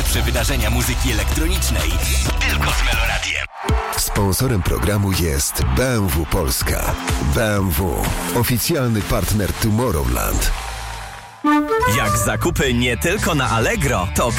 najciekawsze wydarzenia muzyki elektronicznej tylko z Meloradiem. Sponsorem programu jest BMW Polska. BMW, oficjalny partner Tomorrowland. Jak zakupy nie tylko na Allegro, to